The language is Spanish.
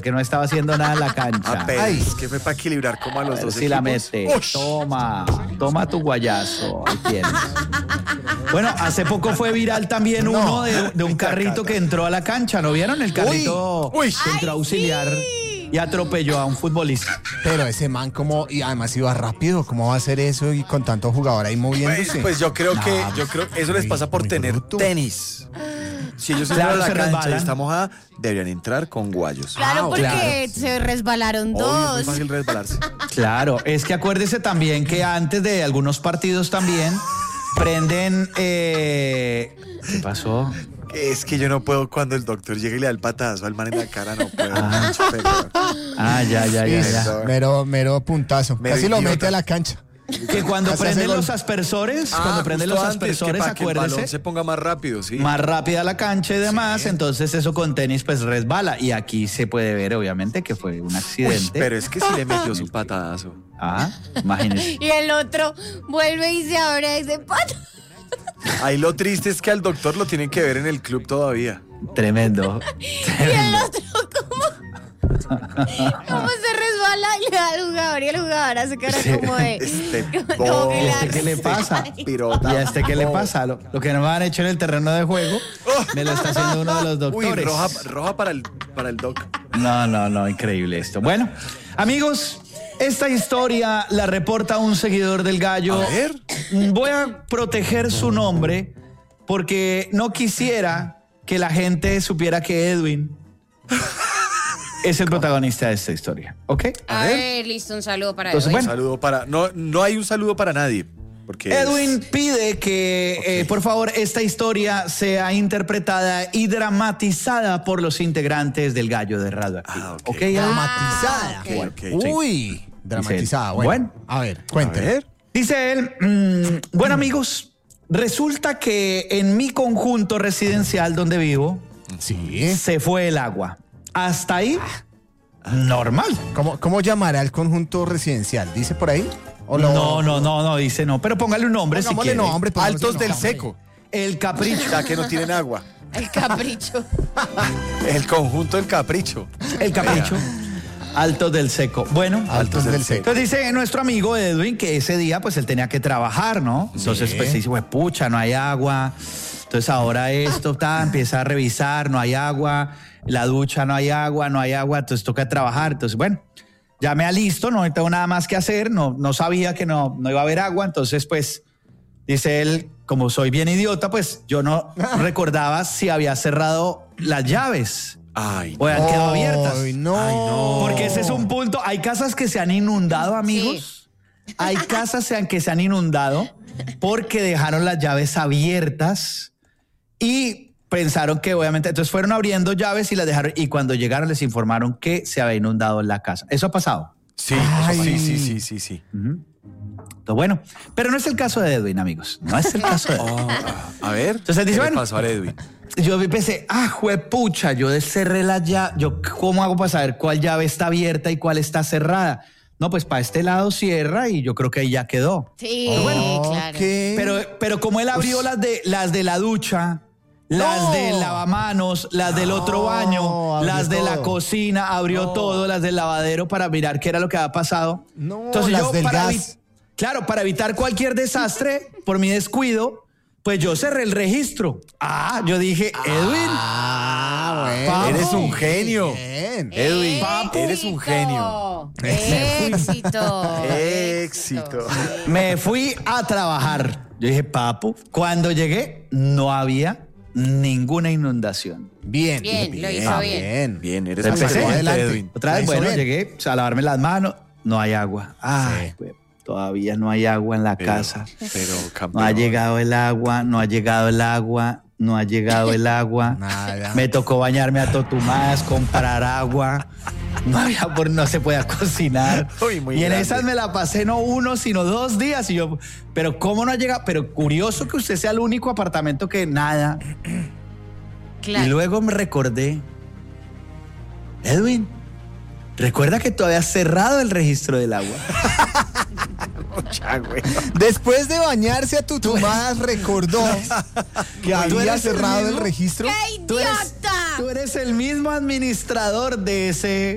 porque no estaba haciendo nada en la cancha. Apenas, que fue para equilibrar como a los dos si la equipos. mete. Toma tu guayazo. Ahí tienes. Bueno, hace poco fue viral también uno de un carrito que entró a la cancha. ¿No vieron? El carrito que entró a auxiliar y atropelló a un futbolista. Pero ese man y además iba rápido, ¿cómo va a hacer eso y con tanto jugador ahí moviéndose? Pues yo creo que eso les pasa por tener bruto. tenis. Si ellos Claro, entran a se la cancha resbalan. y está mojada, deberían entrar con guayos. Claro, porque claro. se resbalaron Obvio, es muy dos. fácil resbalarse. Claro, es que acuérdese también que antes de algunos partidos también prenden... ¿Qué pasó? Es que yo no puedo cuando el doctor llega y le da el patazo al man en la cara, no puedo. Ya. Mero puntazo. Mero Casi lo idiota. mete a la cancha. Que cuando Casi prenden hace gol. los aspersores, para que el balón acuérdese, se ponga más rápido, sí. más rápida la cancha y demás, entonces eso con tenis pues resbala. Y aquí se puede ver obviamente que fue un accidente. Pero es que sí le metió su patadazo. Imagínese. Y el otro vuelve y se abre ese pato. Ahí lo triste es que al doctor lo tienen que ver en el club todavía. Tremendo. Y el otro, ¿cómo se resbala y le da al jugador? Y el jugador hace cara como de... como que ¿Y a este qué le pasa? Pirota. ¿Y a este qué le pasa? Lo que no me han hecho en el terreno de juego, me lo está haciendo uno de los doctores. Uy, roja para el doc. No, increíble esto. Bueno, amigos, esta historia la reporta un seguidor del Gallo. A ver. Voy a proteger su nombre porque no quisiera que la gente supiera que Edwin es el protagonista de esta historia. ¿Ok? A ver, listo, un saludo para Entonces, Edwin. bueno. Saludo para... No hay un saludo para nadie. Porque Edwin pide que, por favor, esta historia sea interpretada y dramatizada por los integrantes del Gallo de Radioactivo. ok. Dramatizada. Ok. Uy, dramatizada. Dice, bueno. A ver, cuénteme. A ver. Dice él, bueno amigos, resulta que en mi conjunto residencial donde vivo Sí. se fue el agua. Hasta ahí, normal. ¿Cómo llamará el conjunto residencial? ¿Dice por ahí? ¿O No, dice no, pero póngale un nombre si Pongámosle quiere. nombre. Altos del Seco. El Capricho. Ya que no tienen agua. El capricho. El conjunto del Capricho. El Capricho. Altos del Seco. Bueno, Altos del Seco. entonces dice nuestro amigo Edwin que ese día pues él tenía que trabajar, ¿no? Entonces pues dice, pues pucha, no hay agua. Entonces ahora esto empieza a revisar, no hay agua, la ducha no hay agua, entonces toca trabajar. Entonces bueno, ya me alisto, no tengo nada más que hacer, no sabía que no iba a haber agua, entonces pues dice él, como soy bien idiota, pues yo no recordaba si había cerrado las llaves. Ay, O han quedado abiertas. Ay, no. Porque ese es un punto. Hay casas que se han inundado, amigos. Hay casas que se han inundado porque dejaron las llaves abiertas y pensaron que obviamente, entonces fueron abriendo llaves y las dejaron y cuando llegaron les informaron que se había inundado la casa. ¿Eso ha pasado? Sí, Ay. sí. Entonces, bueno, pero no es el caso de Edwin, amigos. No es el caso de Edwin. A ver. Entonces dice, ¿qué le bueno. pasó a Edwin? Yo pensé, juepucha, yo cerré la llave. Yo, ¿cómo hago para saber cuál llave está abierta y cuál está cerrada? No, pues para este lado cierra y yo creo que ahí ya quedó. Sí, claro. Pero como él abrió las de la ducha, las del lavamanos, las del otro baño, abrió las de la todo. cocina, abrió todo, las del lavadero para mirar qué era lo que había pasado. No, Entonces las yo del para gas. para evitar cualquier desastre por mi descuido, pues yo cerré el registro. Yo dije, Edwin. Bueno. Eres un genio. Bien. Edwin, eres un genio. Éxito. Me fui a trabajar. Yo dije, papu, cuando llegué no había ninguna inundación. Bien. Bien, lo hizo bien. Bien, eres Empecé. excelente, Adelante. Edwin. Otra vez, Hizo bueno, bien. llegué a lavarme las manos, no hay agua. Ay, güey, todavía no hay agua en la casa. Pero, No campeón. ha llegado el agua, no ha llegado el agua, no ha llegado el agua. Nada. Me tocó bañarme a totumadas, comprar agua. No se podía cocinar. Uy, muy y en grande. esas me la pasé no 1, sino 2 días. Y yo, pero ¿cómo no ha llegado? Pero curioso que usted sea el único apartamento que nada. Claro. Y luego me recordé, Edwin, recuerda que tú habías cerrado el registro del agua. Después de bañarse a Tutumadas, recordó que había eres el cerrado el mismo. registro. ¡Qué Tú idiota! eres el mismo administrador de